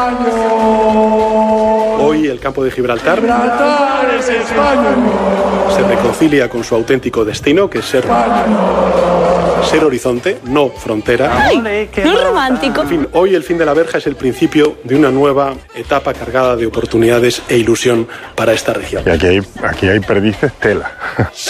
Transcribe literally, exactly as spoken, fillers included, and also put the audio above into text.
Hoy el campo de Gibraltar, Gibraltar es España. Se reconcilia con su auténtico destino, que es ser, ser horizonte, no frontera. ¡Ay, qué romántico! En fin, hoy el fin de la verja es el principio de una nueva etapa cargada de oportunidades e ilusión para esta región. Y aquí hay, aquí hay perdices tela.